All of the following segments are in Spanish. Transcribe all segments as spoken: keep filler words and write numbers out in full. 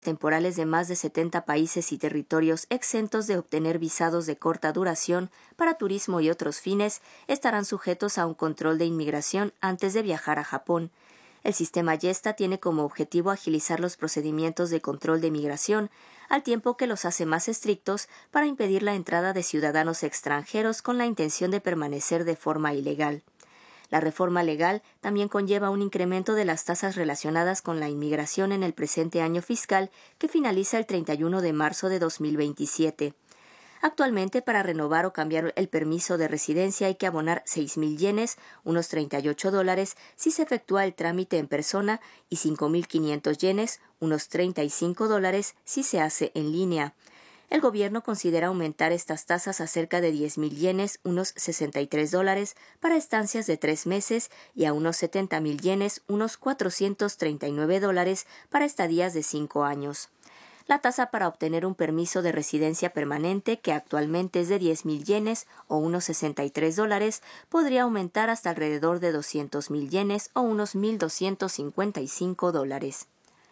temporales de más de setenta países y territorios exentos de obtener visados de corta duración para turismo y otros fines estarán sujetos a un control de inmigración antes de viajar a Japón. El sistema YESTA tiene como objetivo agilizar los procedimientos de control de migración, al tiempo que los hace más estrictos para impedir la entrada de ciudadanos extranjeros con la intención de permanecer de forma ilegal. La reforma legal también conlleva un incremento de las tasas relacionadas con la inmigración en el presente año fiscal, que finaliza el treinta y uno de marzo de dos mil veintisiete. Actualmente, para renovar o cambiar el permiso de residencia hay que abonar seis mil yenes, unos treinta y ocho dólares, si se efectúa el trámite en persona, y cinco mil quinientos yenes, unos treinta y cinco dólares, si se hace en línea. El gobierno considera aumentar estas tasas a cerca de diez mil yenes, unos sesenta y tres dólares, para estancias de tres meses y a unos setenta mil yenes, unos cuatrocientos treinta y nueve dólares, para estadías de cinco años. La tasa para obtener un permiso de residencia permanente, que actualmente es de diez mil yenes o unos sesenta y tres dólares, podría aumentar hasta alrededor de doscientos mil yenes o unos mil doscientos cincuenta y cinco dólares.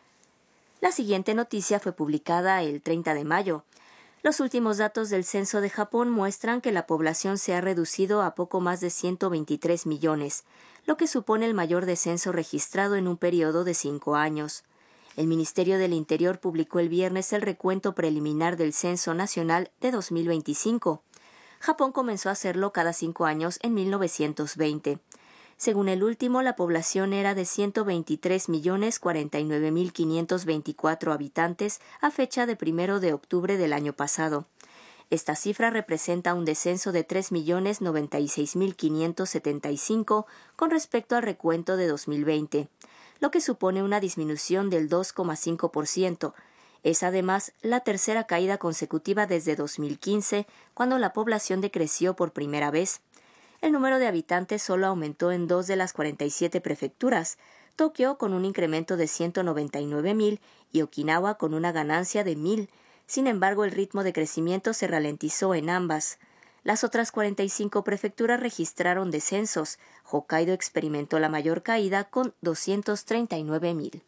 La siguiente noticia fue publicada el treinta de mayo. Los últimos datos del censo de Japón muestran que la población se ha reducido a poco más de ciento veintitrés millones, lo que supone el mayor descenso registrado en un periodo de cinco años. El Ministerio del Interior publicó el viernes el recuento preliminar del Censo Nacional de dos mil veinticinco. Japón comenzó a hacerlo cada cinco años en mil novecientos veinte. Según el último, la población era de ciento veintitrés millones cuarenta y nueve mil quinientos veinticuatro habitantes a fecha de primero de octubre del año pasado. Esta cifra representa un descenso de tres millones noventa y seis mil quinientos setenta y cinco con respecto al recuento de dos mil veinte, lo que supone una disminución del dos coma cinco por ciento. Es además la tercera caída consecutiva desde dos mil quince, cuando la población decreció por primera vez. El número de habitantes solo aumentó en dos de las cuarenta y siete prefecturas, Tokio con un incremento de ciento noventa y nueve mil y Okinawa con una ganancia de mil. Sin embargo, el ritmo de crecimiento se ralentizó en ambas. Las otras cuarenta y cinco prefecturas registraron descensos. Hokkaido experimentó la mayor caída con doscientos treinta y nueve mil.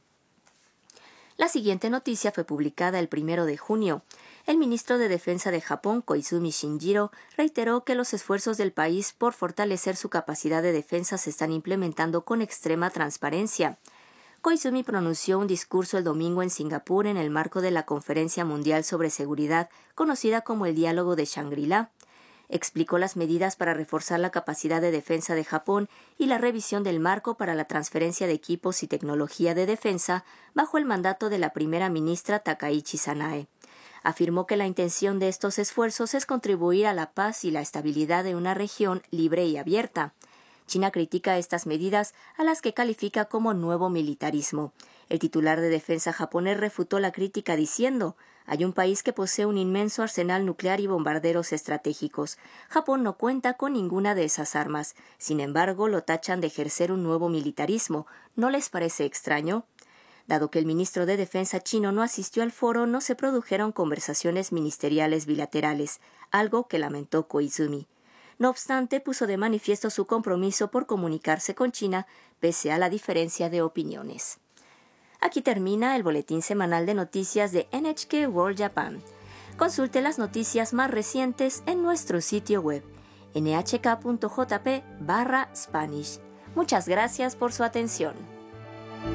La siguiente noticia fue publicada el primero de junio. El ministro de Defensa de Japón, Koizumi Shinjiro, reiteró que los esfuerzos del país por fortalecer su capacidad de defensa se están implementando con extrema transparencia. Koizumi pronunció un discurso el domingo en Singapur en el marco de la Conferencia Mundial sobre Seguridad, conocida como el Diálogo de Shangri-La. Explicó las medidas para reforzar la capacidad de defensa de Japón y la revisión del marco para la transferencia de equipos y tecnología de defensa bajo el mandato de la primera ministra Takaichi Sanae. Afirmó que la intención de estos esfuerzos es contribuir a la paz y la estabilidad de una región libre y abierta. China critica estas medidas, a las que califica como nuevo militarismo. El titular de defensa japonés refutó la crítica diciendo: «Hay un país que posee un inmenso arsenal nuclear y bombarderos estratégicos. Japón no cuenta con ninguna de esas armas. Sin embargo, lo tachan de ejercer un nuevo militarismo. ¿No les parece extraño?». Dado que el ministro de Defensa chino no asistió al foro, no se produjeron conversaciones ministeriales bilaterales, algo que lamentó Koizumi. No obstante, puso de manifiesto su compromiso por comunicarse con China, pese a la diferencia de opiniones. Aquí termina el boletín semanal de noticias de N H K World Japan. Consulte las noticias más recientes en nuestro sitio web, n h k punto j p barra spanish. Muchas gracias por su atención.